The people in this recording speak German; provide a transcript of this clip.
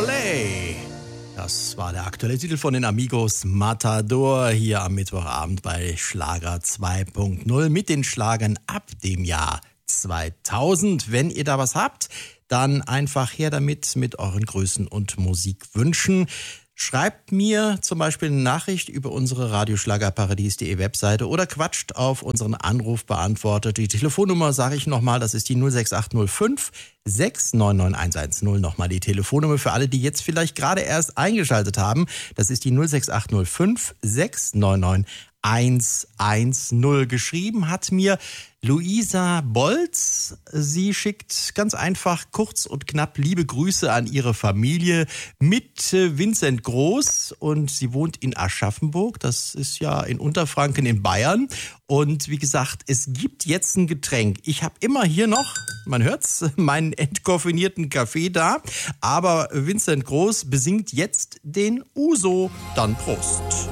Olé! Das war der aktuelle Titel von den Amigos, Matador, hier am Mittwochabend bei Schlager 2.0 mit den Schlagern ab dem Jahr 2000. Wenn ihr da was habt, dann einfach her damit mit euren Grüßen und Musikwünschen. Schreibt mir zum Beispiel eine Nachricht über unsere radioschlagerparadies.de Webseite oder quatscht auf unseren Anrufbeantworter. Die Telefonnummer sage ich nochmal, das ist die 06805 699 nochmal die Telefonnummer für alle, die jetzt vielleicht gerade erst eingeschaltet haben. Das ist die 06805 699 110. Geschrieben hat mir Luisa Bolz. Sie schickt ganz einfach, kurz und knapp, liebe Grüße an ihre Familie mit Vincent Groß und sie wohnt in Aschaffenburg. Das ist ja in Unterfranken in Bayern. Und wie gesagt, es gibt jetzt ein Getränk. Ich habe immer hier noch, man hört's, meinen entkoffinierten Kaffee da. Aber Vincent Groß besingt jetzt den Uso. Dann Prost.